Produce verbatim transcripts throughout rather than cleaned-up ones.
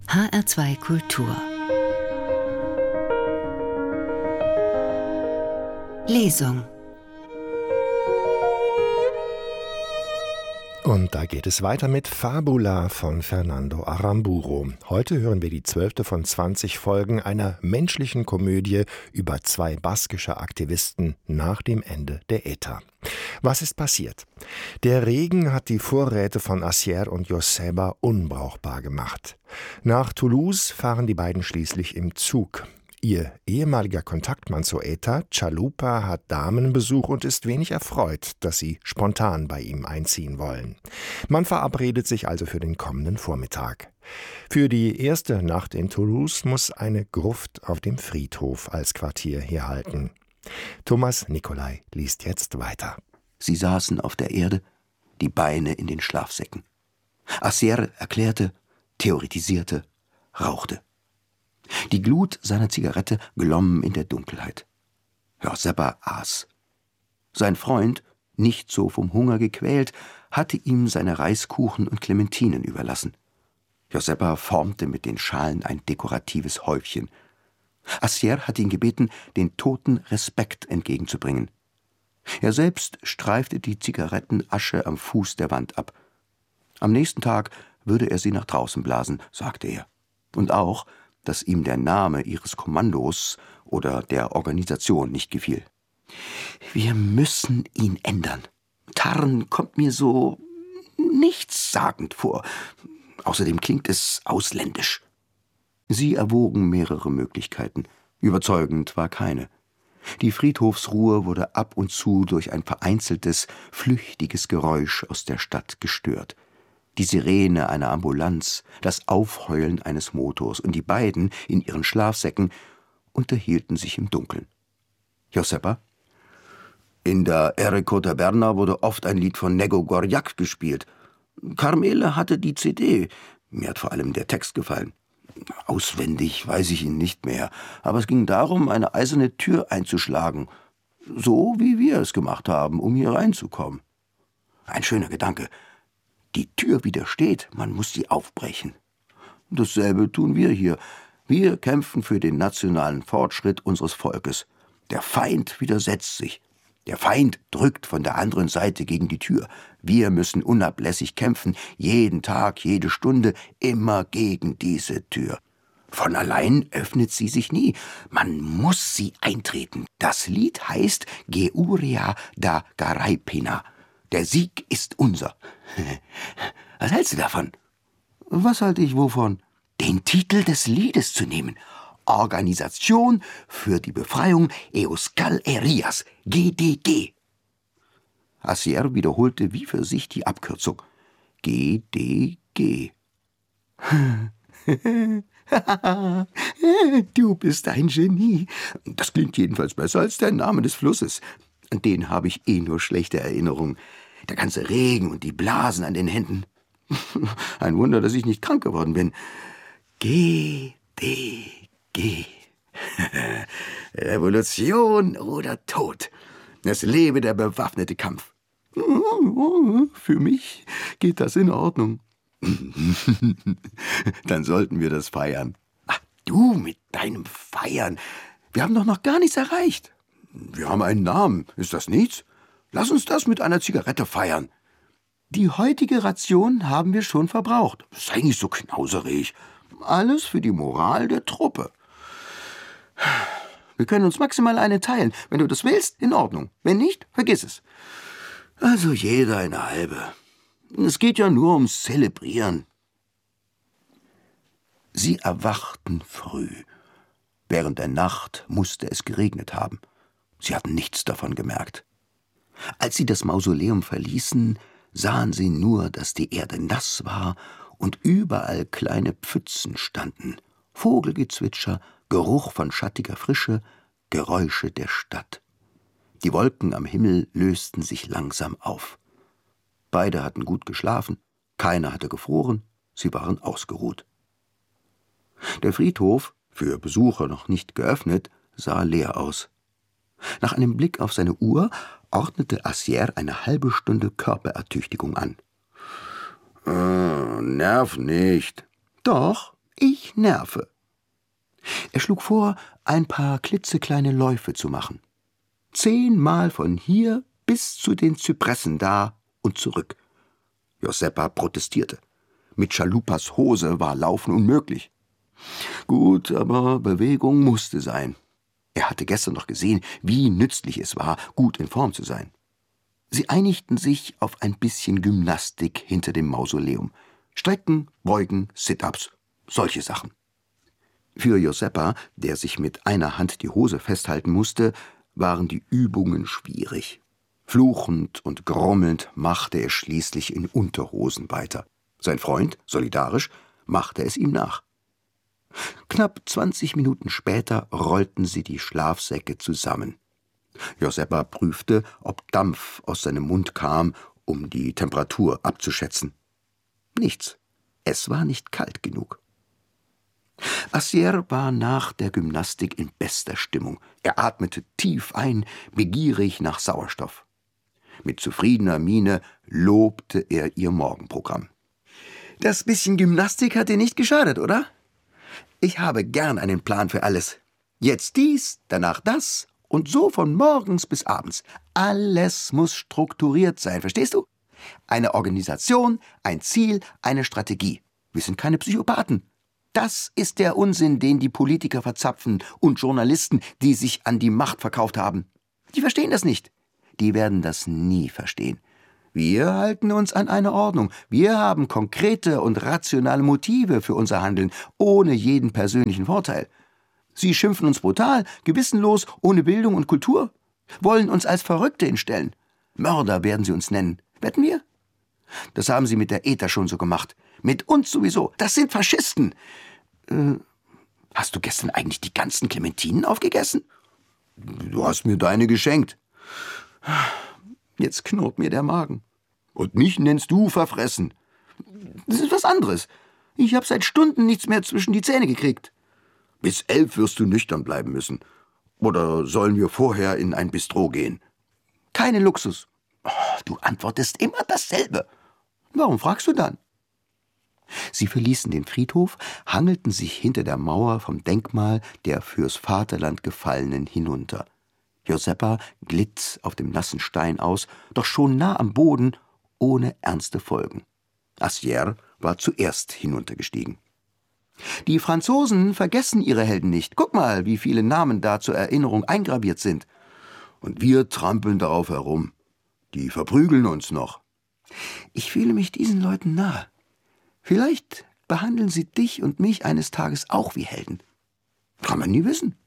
H R zwei Kultur Lesung. Und da geht es weiter mit Fabula von Fernando Aramburu. Heute hören wir die zwölfte von zwanzig Folgen einer menschlichen Komödie über zwei baskische Aktivisten nach dem Ende der E T A. Was ist passiert? Der Regen hat die Vorräte von Asier und Joseba unbrauchbar gemacht. Nach Toulouse fahren die beiden schließlich im Zug. Ihr ehemaliger Kontaktmann zur E T A, Chalupa, hat Damenbesuch und ist wenig erfreut, dass sie spontan bei ihm einziehen wollen. Man verabredet sich also für den kommenden Vormittag. Für die erste Nacht in Toulouse muss eine Gruft auf dem Friedhof als Quartier herhalten. Thomas Nicolai liest jetzt weiter. Sie saßen auf der Erde, die Beine in den Schlafsäcken. Asier erklärte, theoretisierte, rauchte. Die Glut seiner Zigarette glomm in der Dunkelheit. Joseba aß. Sein Freund, nicht so vom Hunger gequält, hatte ihm seine Reiskuchen und Clementinen überlassen. Joseba formte mit den Schalen ein dekoratives Häufchen. Asier hatte ihn gebeten, den Toten Respekt entgegenzubringen. Er selbst streifte die Zigarettenasche am Fuß der Wand ab. Am nächsten Tag würde er sie nach draußen blasen, sagte er. Und auch, dass ihm der Name ihres Kommandos oder der Organisation nicht gefiel. Wir müssen ihn ändern. Tarn kommt mir so nichtssagend vor. Außerdem klingt es ausländisch. Sie erwogen mehrere Möglichkeiten. Überzeugend war keine. Die Friedhofsruhe wurde ab und zu durch ein vereinzeltes, flüchtiges Geräusch aus der Stadt gestört. Die Sirene einer Ambulanz, das Aufheulen eines Motors und die beiden in ihren Schlafsäcken unterhielten sich im Dunkeln. Joseba? In der Errico Taberna wurde oft ein Lied von Nego Gorjak gespielt. Carmele hatte die C D. Mir hat vor allem der Text gefallen. Auswendig weiß ich ihn nicht mehr, aber es ging darum, eine eiserne Tür einzuschlagen. So wie wir es gemacht haben, um hier reinzukommen. Ein schöner Gedanke. Die Tür widersteht, man muss sie aufbrechen. Dasselbe tun wir hier. Wir kämpfen für den nationalen Fortschritt unseres Volkes. Der Feind widersetzt sich. Der Feind drückt von der anderen Seite gegen die Tür. Wir müssen unablässig kämpfen, jeden Tag, jede Stunde, immer gegen diese Tür. Von allein öffnet sie sich nie. Man muss sie eintreten. Das Lied heißt Geuria da Garaipina. Der Sieg ist unser. Was hältst du davon? Was halte ich wovon? Den Titel des Liedes zu nehmen. Organisation für die Befreiung Euskal Herrias, G D G. Asier wiederholte wie für sich die Abkürzung. G D G. Du bist ein Genie. Das klingt jedenfalls besser als der Name des Flusses. An den habe ich eh nur schlechte Erinnerungen. Der ganze Regen und die Blasen an den Händen. Ein Wunder, dass ich nicht krank geworden bin. G, D, G. Revolution oder Tod. Es lebe der bewaffnete Kampf. Für mich geht das in Ordnung. Dann sollten wir das feiern. Ach, du mit deinem Feiern. Wir haben doch noch gar nichts erreicht. Wir haben einen Namen, ist das nichts? Lass uns das mit einer Zigarette feiern. Die heutige Ration haben wir schon verbraucht. Sei nicht so knauserig. Alles für die Moral der Truppe. Wir können uns maximal eine teilen. Wenn du das willst, in Ordnung. Wenn nicht, vergiss es. Also jeder eine halbe. Es geht ja nur ums Zelebrieren. Sie erwachten früh. Während der Nacht musste es geregnet haben. Sie hatten nichts davon gemerkt. Als sie das Mausoleum verließen, sahen sie nur, dass die Erde nass war und überall kleine Pfützen standen. Vogelgezwitscher, Geruch von schattiger Frische, Geräusche der Stadt. Die Wolken am Himmel lösten sich langsam auf. Beide hatten gut geschlafen, keiner hatte gefroren, sie waren ausgeruht. Der Friedhof, für Besucher noch nicht geöffnet, sah leer aus. Nach einem Blick auf seine Uhr ordnete Asier eine halbe Stunde Körperertüchtigung an. Äh, nerv nicht. Doch, Ich nerve. Er schlug vor, ein paar klitzekleine Läufe zu machen. Zehnmal von hier bis zu den Zypressen da und zurück. Joseppa protestierte. Mit Chalupas Hose war Laufen unmöglich. Gut, aber Bewegung musste sein. Er hatte gestern noch gesehen, wie nützlich es war, gut in Form zu sein. Sie einigten sich auf ein bisschen Gymnastik hinter dem Mausoleum. Strecken, Beugen, Sit-ups, solche Sachen. Für Joseppa, der sich mit einer Hand die Hose festhalten musste, waren die Übungen schwierig. Fluchend und grummelnd machte er schließlich in Unterhosen weiter. Sein Freund, solidarisch, machte es ihm nach. Knapp zwanzig Minuten später rollten sie die Schlafsäcke zusammen. Joseppa prüfte, ob Dampf aus seinem Mund kam, um die Temperatur abzuschätzen. Nichts. Es war nicht kalt genug. Assier war nach der Gymnastik in bester Stimmung. Er atmete tief ein, begierig nach Sauerstoff. Mit zufriedener Miene lobte er ihr Morgenprogramm. »Das bisschen Gymnastik hat dir nicht geschadet, oder? Ich habe gern einen Plan für alles. Jetzt dies, danach das und so von morgens bis abends. Alles muss strukturiert sein, verstehst du? Eine Organisation, ein Ziel, eine Strategie. Wir sind keine Psychopathen. Das ist der Unsinn, den die Politiker verzapfen und Journalisten, die sich an die Macht verkauft haben. Die verstehen das nicht. Die werden das nie verstehen. Wir halten uns an eine Ordnung. Wir haben konkrete und rationale Motive für unser Handeln, ohne jeden persönlichen Vorteil. Sie schimpfen uns brutal, gewissenlos, ohne Bildung und Kultur, wollen uns als Verrückte hinstellen. Mörder werden sie uns nennen. Wetten wir? Das haben sie mit der E T A schon so gemacht. Mit uns sowieso. Das sind Faschisten. Äh, hast du gestern eigentlich die ganzen Clementinen aufgegessen? Du hast mir deine geschenkt. Jetzt knurrt mir der Magen. Und mich nennst du verfressen. Das ist was anderes. Ich habe seit Stunden nichts mehr zwischen die Zähne gekriegt. Bis elf wirst du nüchtern bleiben müssen. Oder sollen wir vorher in ein Bistro gehen? Keine Luxus. Oh, du antwortest immer dasselbe. Warum fragst du dann? Sie verließen den Friedhof, hangelten sich hinter der Mauer vom Denkmal der fürs Vaterland Gefallenen hinunter. Joseppa glitt auf dem nassen Stein aus, doch schon nah am Boden, ohne ernste Folgen. Assier war zuerst hinuntergestiegen. Die Franzosen vergessen ihre Helden nicht. Guck mal, wie viele Namen da zur Erinnerung eingraviert sind. Und wir trampeln darauf herum. Die verprügeln uns noch. Ich fühle mich diesen Leuten nahe. Vielleicht behandeln sie dich und mich eines Tages auch wie Helden. Kann man nie wissen.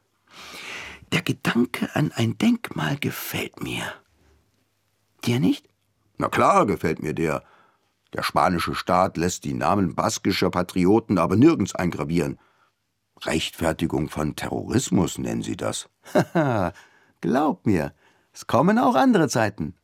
Der Gedanke an ein Denkmal gefällt mir. Dir nicht? Na klar gefällt mir der. Der spanische Staat lässt die Namen baskischer Patrioten aber nirgends eingravieren. Rechtfertigung von Terrorismus nennen sie das. Haha, glaub mir, es kommen auch andere Zeiten.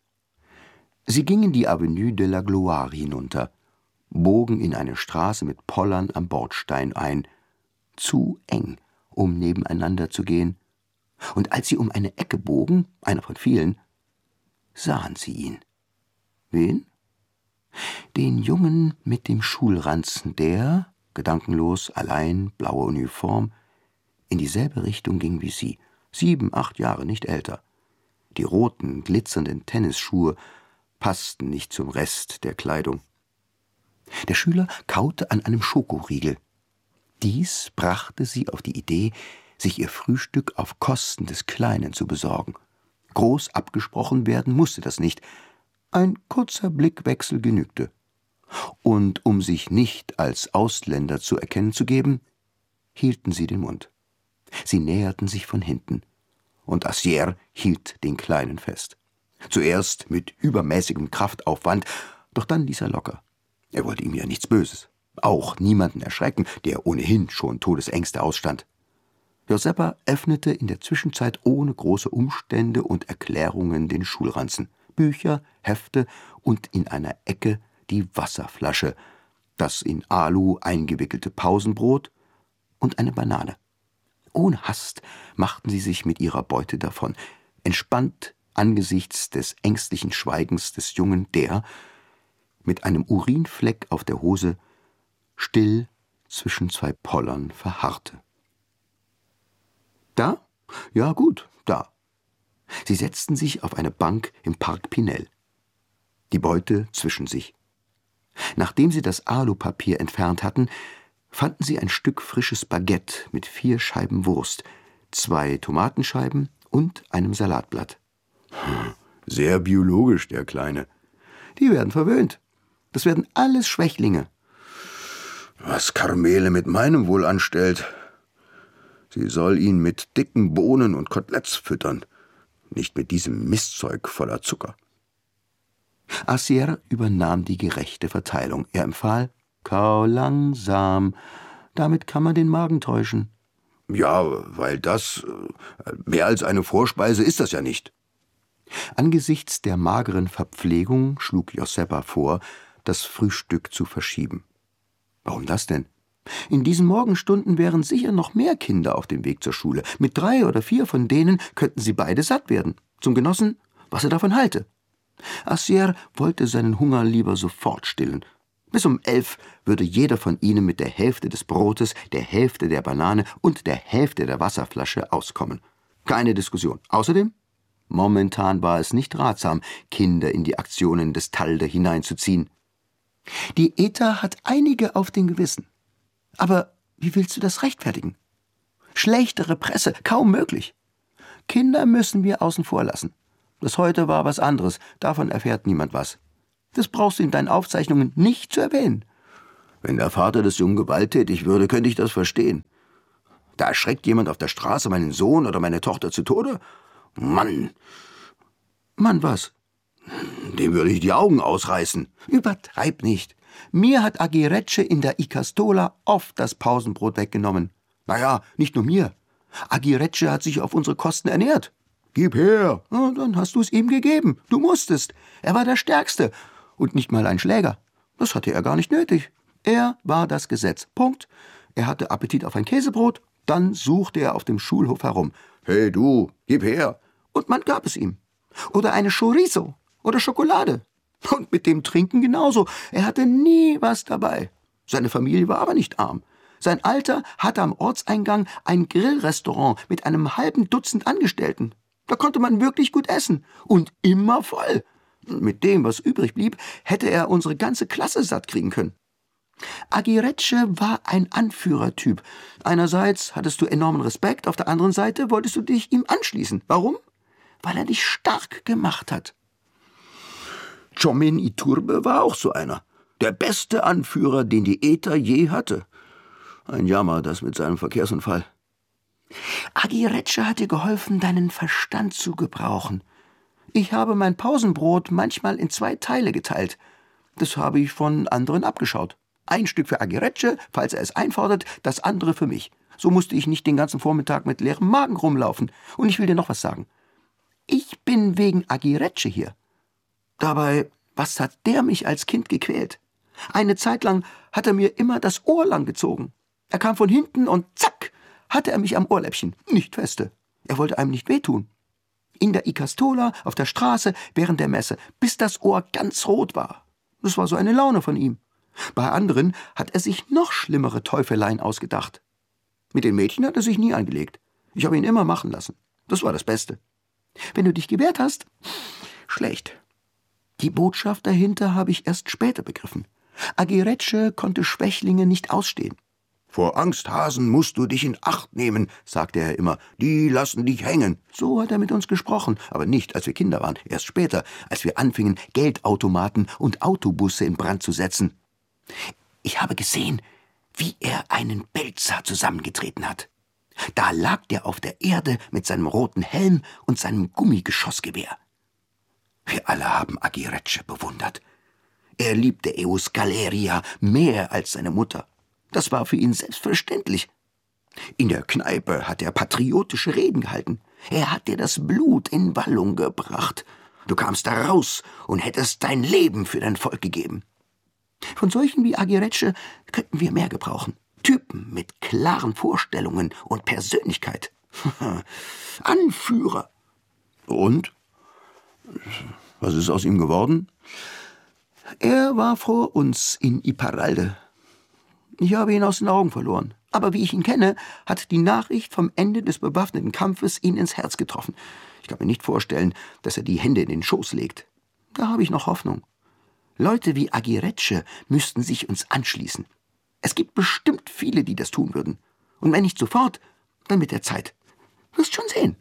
Sie gingen die Avenue de la Gloire hinunter, bogen in eine Straße mit Pollern am Bordstein ein. Zu eng, um nebeneinander zu gehen. Und als sie um eine Ecke bogen, einer von vielen, sahen sie ihn. Wen? Den Jungen mit dem Schulranzen, der, gedankenlos, allein, blaue Uniform, in dieselbe Richtung ging wie sie, sieben, acht Jahre, nicht älter. Die roten, glitzernden Tennisschuhe passten nicht zum Rest der Kleidung. Der Schüler kaute an einem Schokoriegel. Dies brachte sie auf die Idee, sich ihr Frühstück auf Kosten des Kleinen zu besorgen. Groß abgesprochen werden musste das nicht. Ein kurzer Blickwechsel genügte. Und um sich nicht als Ausländer zu erkennen zu geben, hielten sie den Mund. Sie näherten sich von hinten, und Assier hielt den Kleinen fest. Zuerst mit übermäßigem Kraftaufwand, doch dann ließ er locker. Er wollte ihm ja nichts Böses, auch niemanden erschrecken, der ohnehin schon Todesängste ausstand. Joseppa öffnete in der Zwischenzeit ohne große Umstände und Erklärungen den Schulranzen, Bücher, Hefte und in einer Ecke die Wasserflasche, das in Alu eingewickelte Pausenbrot und eine Banane. Ohne Hast machten sie sich mit ihrer Beute davon, entspannt angesichts des ängstlichen Schweigens des Jungen, der, mit einem Urinfleck auf der Hose, still zwischen zwei Pollern verharrte. »Da? Ja gut, da.« Sie setzten sich auf eine Bank im Park Pinel. Die Beute zwischen sich. Nachdem sie das Alupapier entfernt hatten, fanden sie ein Stück frisches Baguette mit vier Scheiben Wurst, zwei Tomatenscheiben und einem Salatblatt. »Sehr biologisch, der Kleine.« »Die werden verwöhnt. Das werden alles Schwächlinge.« »Was Carmele mit meinem wohl anstellt. Sie soll ihn mit dicken Bohnen und Koteletts füttern, nicht mit diesem Mistzeug voller Zucker.« Assier übernahm die gerechte Verteilung. Er empfahl: »Kau langsam, damit kann man den Magen täuschen.« »Ja, weil das, mehr als eine Vorspeise ist das ja nicht.« Angesichts der mageren Verpflegung schlug Joseppa vor, das Frühstück zu verschieben. Warum das denn? In diesen Morgenstunden wären sicher noch mehr Kinder auf dem Weg zur Schule. Mit drei oder vier von denen könnten sie beide satt werden. Zum Genossen, was er davon halte. Assier wollte seinen Hunger lieber sofort stillen. Bis um elf würde jeder von ihnen mit der Hälfte des Brotes, der Hälfte der Banane und der Hälfte der Wasserflasche auskommen. Keine Diskussion. Außerdem, momentan war es nicht ratsam, Kinder in die Aktionen des Talde hineinzuziehen. Die Eta hat einige auf dem Gewissen. Aber wie willst du das rechtfertigen? Schlechtere Presse, kaum möglich. Kinder müssen wir außen vor lassen. Das heute war was anderes, davon erfährt niemand was. Das brauchst du in deinen Aufzeichnungen nicht zu erwähnen. Wenn der Vater des Jungen gewalttätig würde, könnte ich das verstehen. Da erschreckt jemand auf der Straße meinen Sohn oder meine Tochter zu Tode? Mann! Mann, was? Dem würde ich die Augen ausreißen. Übertreib nicht. Mir hat Aguirreche in der Ikastola oft das Pausenbrot weggenommen. Naja, nicht nur mir. Aguirreche hat sich auf unsere Kosten ernährt. Gib her. Na, dann hast du es ihm gegeben. Du musstest. Er war der Stärkste. Und nicht mal ein Schläger. Das hatte er gar nicht nötig. Er war das Gesetz. Punkt. Er hatte Appetit auf ein Käsebrot. Dann suchte er auf dem Schulhof herum. Hey du, gib her. Und man gab es ihm. Oder eine Chorizo. Oder Schokolade. Und mit dem Trinken genauso. Er hatte nie was dabei. Seine Familie war aber nicht arm. Sein Alter hatte am Ortseingang ein Grillrestaurant mit einem halben Dutzend Angestellten. Da konnte man wirklich gut essen. Und immer voll. Mit dem, was übrig blieb, hätte er unsere ganze Klasse satt kriegen können. Aguirreche war ein Anführertyp. Einerseits hattest du enormen Respekt, auf der anderen Seite wolltest du dich ihm anschließen. Warum? Weil er dich stark gemacht hat. Tchomin Iturbe war auch so einer. Der beste Anführer, den die Eta je hatte. Ein Jammer, das mit seinem Verkehrsunfall. Aguirreche hat dir geholfen, deinen Verstand zu gebrauchen. Ich habe mein Pausenbrot manchmal in zwei Teile geteilt. Das habe ich von anderen abgeschaut. Ein Stück für Aguirreche, falls er es einfordert, das andere für mich. So musste ich nicht den ganzen Vormittag mit leerem Magen rumlaufen. Und ich will dir noch was sagen. Ich bin wegen Aguirreche hier. Dabei, was hat der mich als Kind gequält? Eine Zeit lang hat er mir immer das Ohr lang gezogen. Er kam von hinten und zack, hatte er mich am Ohrläppchen. Nicht feste. Er wollte einem nicht wehtun. In der Ikastola, auf der Straße, während der Messe, bis das Ohr ganz rot war. Das war so eine Laune von ihm. Bei anderen hat er sich noch schlimmere Teufeleien ausgedacht. Mit den Mädchen hat er sich nie angelegt. Ich habe ihn immer machen lassen. Das war das Beste. Wenn du dich gewehrt hast, schlecht. Die Botschaft dahinter habe ich erst später begriffen. Aguirreche konnte Schwächlinge nicht ausstehen. Vor Angsthasen musst du dich in Acht nehmen, sagte er immer. Die lassen dich hängen. So hat er mit uns gesprochen, aber nicht, als wir Kinder waren. Erst später, als wir anfingen, Geldautomaten und Autobusse in Brand zu setzen. Ich habe gesehen, wie er einen Belzer zusammengetreten hat. Da lag der auf der Erde mit seinem roten Helm und seinem Gummigeschossgewehr. Wir alle haben Aguirreche bewundert. Er liebte Euskaleria mehr als seine Mutter. Das war für ihn selbstverständlich. In der Kneipe hat er patriotische Reden gehalten. Er hat dir das Blut in Wallung gebracht. Du kamst da raus und hättest dein Leben für dein Volk gegeben. Von solchen wie Aguirreche könnten wir mehr gebrauchen. Typen mit klaren Vorstellungen und Persönlichkeit. Anführer. Und? Was ist aus ihm geworden? Er war vor uns in Iparralde. Ich habe ihn aus den Augen verloren. Aber wie ich ihn kenne, hat die Nachricht vom Ende des bewaffneten Kampfes ihn ins Herz getroffen. Ich kann mir nicht vorstellen, dass er die Hände in den Schoß legt. Da habe ich noch Hoffnung. Leute wie Aguirreche müssten sich uns anschließen. Es gibt bestimmt viele, die das tun würden. Und wenn nicht sofort, dann mit der Zeit. Wirst schon sehen.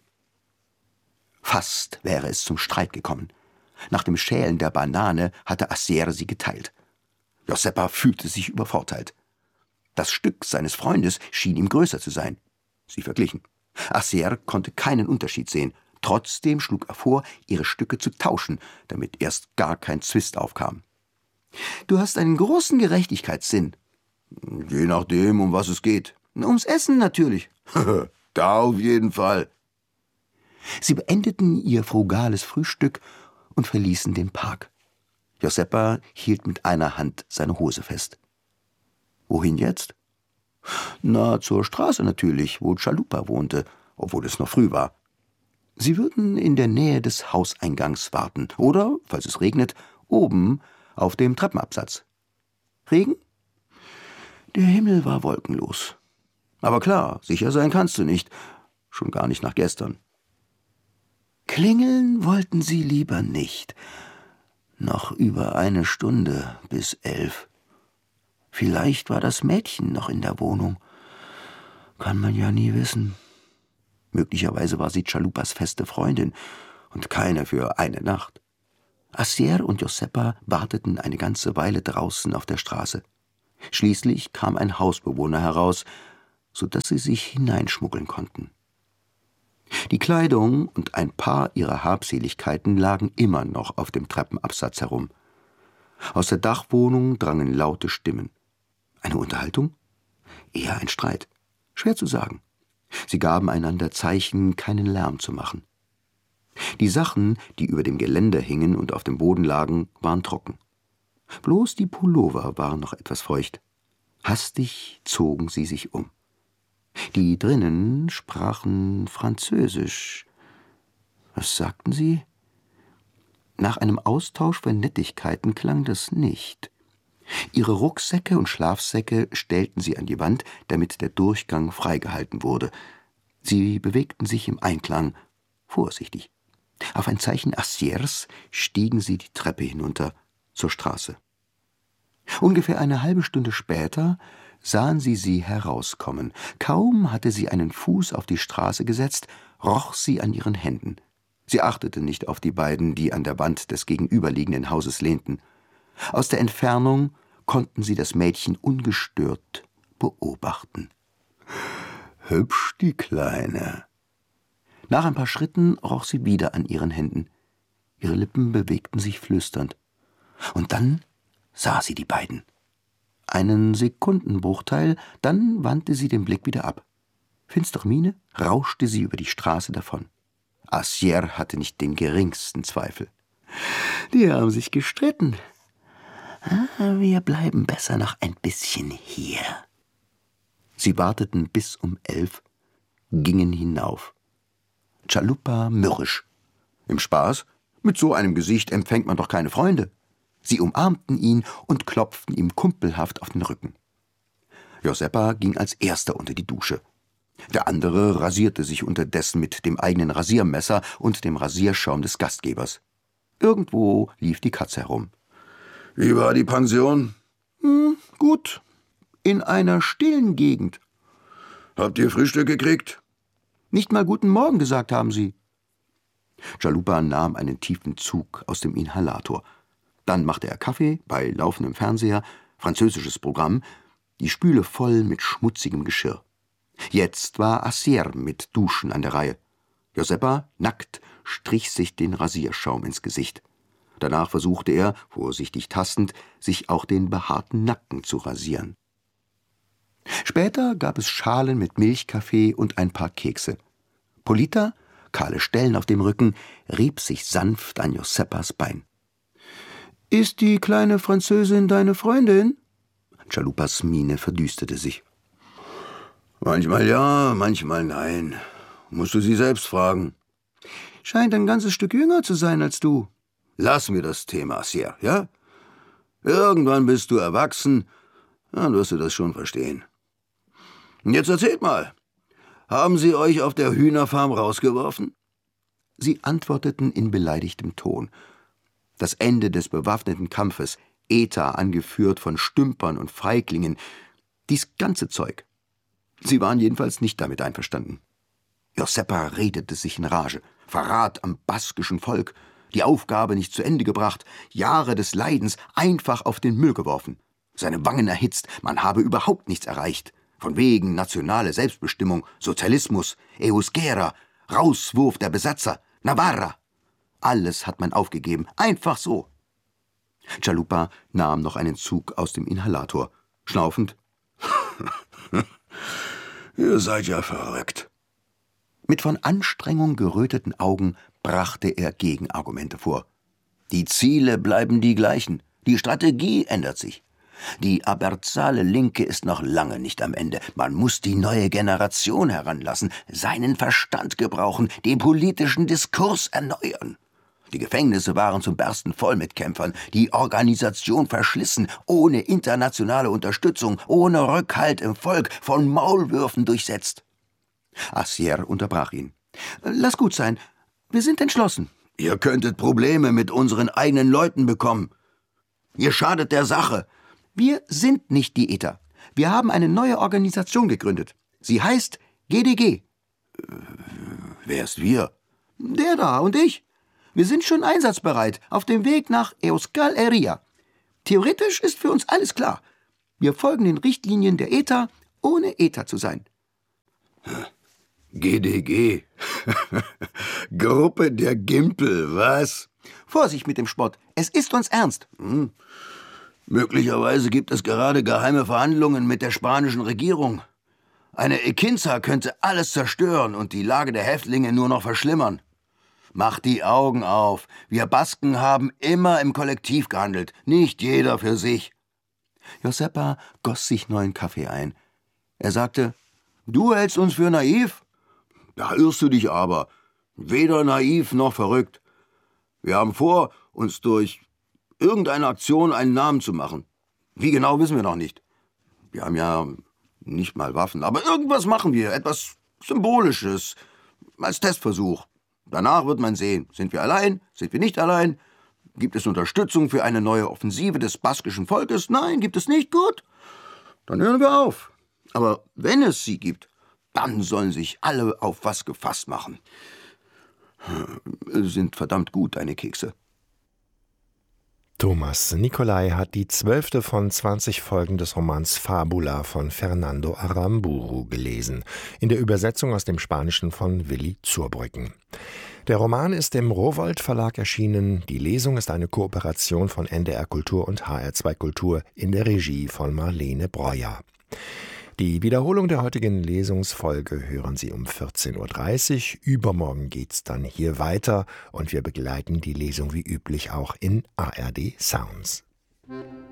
Fast wäre es zum Streit gekommen. Nach dem Schälen der Banane hatte Acier sie geteilt. Josepa fühlte sich übervorteilt. Das Stück seines Freundes schien ihm größer zu sein. Sie verglichen. Acier konnte keinen Unterschied sehen. Trotzdem schlug er vor, ihre Stücke zu tauschen, damit erst gar kein Zwist aufkam. »Du hast einen großen Gerechtigkeitssinn.« »Je nachdem, um was es geht.« »Ums Essen natürlich.« »Da auf jeden Fall.« Sie beendeten ihr frugales Frühstück und verließen den Park. Josepa hielt mit einer Hand seine Hose fest. Wohin jetzt? Na, zur Straße natürlich, wo Chalupa wohnte, obwohl es noch früh war. Sie würden in der Nähe des Hauseingangs warten oder, falls es regnet, oben auf dem Treppenabsatz. Regen? Der Himmel war wolkenlos. Aber klar, sicher sein kannst du nicht, schon gar nicht nach gestern. Klingeln wollten sie lieber nicht. Noch über eine Stunde bis elf. Vielleicht war das Mädchen noch in der Wohnung. Kann man ja nie wissen. Möglicherweise war sie Chalupas feste Freundin und keine für eine Nacht. Acier und Josepa warteten eine ganze Weile draußen auf der Straße. Schließlich kam ein Hausbewohner heraus, so dass sie sich hineinschmuggeln konnten. Die Kleidung und ein paar ihrer Habseligkeiten lagen immer noch auf dem Treppenabsatz herum. Aus der Dachwohnung drangen laute Stimmen. Eine Unterhaltung? Eher ein Streit. Schwer zu sagen. Sie gaben einander Zeichen, keinen Lärm zu machen. Die Sachen, die über dem Geländer hingen und auf dem Boden lagen, waren trocken. Bloß die Pullover waren noch etwas feucht. Hastig zogen sie sich um. Die drinnen sprachen Französisch. Was sagten sie? Nach einem Austausch von Nettigkeiten klang das nicht. Ihre Rucksäcke und Schlafsäcke stellten sie an die Wand, damit der Durchgang freigehalten wurde. Sie bewegten sich im Einklang, vorsichtig. Auf ein Zeichen Aciers stiegen sie die Treppe hinunter zur Straße. Ungefähr eine halbe Stunde später sahen sie sie herauskommen. Kaum hatte sie einen Fuß auf die Straße gesetzt, roch sie an ihren Händen. Sie achtete nicht auf die beiden, die an der Wand des gegenüberliegenden Hauses lehnten. Aus der Entfernung konnten sie das Mädchen ungestört beobachten. Hübsch, die Kleine. Nach ein paar Schritten roch sie wieder an ihren Händen. Ihre Lippen bewegten sich flüsternd. Und dann sah sie die beiden. Einen Sekundenbruchteil, dann wandte sie den Blick wieder ab. Finstere Miene rauschte sie über die Straße davon. Acier hatte nicht den geringsten Zweifel. Die haben sich gestritten. Ah, wir bleiben besser noch ein bisschen hier. Sie warteten bis um elf, gingen hinauf. Chalupa mürrisch. Im Spaß? Mit so einem Gesicht empfängt man doch keine Freunde. Sie umarmten ihn und klopften ihm kumpelhaft auf den Rücken. Josepa ging als erster unter die Dusche. Der andere rasierte sich unterdessen mit dem eigenen Rasiermesser und dem Rasierschaum des Gastgebers. Irgendwo lief die Katze herum. »Wie war die Pension?« »Hm, gut. In einer stillen Gegend.« »Habt ihr Frühstück gekriegt?« »Nicht mal guten Morgen gesagt haben sie.« Chalupa nahm einen tiefen Zug aus dem Inhalator. Dann machte er Kaffee bei laufendem Fernseher, französisches Programm, die Spüle voll mit schmutzigem Geschirr. Jetzt war Acier mit Duschen an der Reihe. Josepa, nackt, strich sich den Rasierschaum ins Gesicht. Danach versuchte er, vorsichtig tastend, sich auch den behaarten Nacken zu rasieren. Später gab es Schalen mit Milchkaffee und ein paar Kekse. Polita, kahle Stellen auf dem Rücken, rieb sich sanft an Josepas Bein. »Ist die kleine Französin deine Freundin?« Chalupas Miene verdüsterte sich. »Manchmal ja, manchmal nein. Musst du sie selbst fragen.« »Scheint ein ganzes Stück jünger zu sein als du.« »Lass mir das Thema, Acier, ja? Irgendwann bist du erwachsen, Dann wirst du das schon verstehen. Jetzt erzählt mal, haben sie euch auf der Hühnerfarm rausgeworfen? Sie antworteten in beleidigtem Ton. Das Ende des bewaffneten Kampfes, ETA angeführt von Stümpern und Feiglingen, dies ganze Zeug. Sie waren jedenfalls nicht damit einverstanden. Josepa redete sich in Rage. Verrat am baskischen Volk, die Aufgabe nicht zu Ende gebracht, Jahre des Leidens einfach auf den Müll geworfen. Seine Wangen erhitzt, man habe überhaupt nichts erreicht. Von wegen nationale Selbstbestimmung, Sozialismus, Euskera, Rauswurf der Besatzer, Navarra. Alles hat man aufgegeben, einfach so. Chalupa nahm noch einen Zug aus dem Inhalator. Schnaufend. Ihr seid ja verrückt. Mit von Anstrengung geröteten Augen brachte er Gegenargumente vor. Die Ziele bleiben die gleichen, die Strategie ändert sich. Die aberzale Linke ist noch lange nicht am Ende. Man muss die neue Generation heranlassen, seinen Verstand gebrauchen, den politischen Diskurs erneuern. Die Gefängnisse waren zum Bersten voll mit Kämpfern, die Organisation verschlissen, ohne internationale Unterstützung, ohne Rückhalt im Volk, von Maulwürfen durchsetzt. Assier unterbrach ihn. »Lass gut sein, wir sind entschlossen.« »Ihr könntet Probleme mit unseren eigenen Leuten bekommen. Ihr schadet der Sache.« »Wir sind nicht die ETA. Wir haben eine neue Organisation gegründet. Sie heißt G D G. Äh, wer ist wir?« »Der da und ich. Wir sind schon einsatzbereit, auf dem Weg nach Euskal Herria. Theoretisch ist für uns alles klar. Wir folgen den Richtlinien der ETA, ohne ETA zu sein.« G D G. Gruppe der Gimpel, was? Vorsicht mit dem Spott. Es ist uns ernst. Hm. Möglicherweise gibt es gerade geheime Verhandlungen mit der spanischen Regierung. Eine Ekinza könnte alles zerstören und die Lage der Häftlinge nur noch verschlimmern. Macht die Augen auf. Wir Basken haben immer im Kollektiv gehandelt, nicht jeder für sich. Josepa goss sich neuen Kaffee ein. Er sagte, du hältst uns für naiv? Da irrst du dich aber. Weder naiv noch verrückt. Wir haben vor, uns durch irgendeine Aktion einen Namen zu machen. Wie genau, wissen wir noch nicht. Wir haben ja nicht mal Waffen, aber irgendwas machen wir, etwas Symbolisches, als Testversuch. Danach wird man sehen, sind wir allein, sind wir nicht allein, gibt es Unterstützung für eine neue Offensive des baskischen Volkes? Nein, gibt es nicht, gut. Dann hören wir auf. Aber wenn es sie gibt, dann sollen sich alle auf was gefasst machen. Sind verdammt gut, deine Kekse. Thomas Nicolai hat die zwölfte von zwanzig Folgen des Romans Fabula von Fernando Aramburu gelesen, in der Übersetzung aus dem Spanischen von Willi Zurbrücken. Der Roman ist im Rowohlt Verlag erschienen. Die Lesung ist eine Kooperation von N D R Kultur und H R zwei Kultur in der Regie von Marlene Breuer. Die Wiederholung der heutigen Lesungsfolge hören Sie um vierzehn Uhr dreißig. Übermorgen geht's dann hier weiter und wir begleiten die Lesung wie üblich auch in A R D Sounds.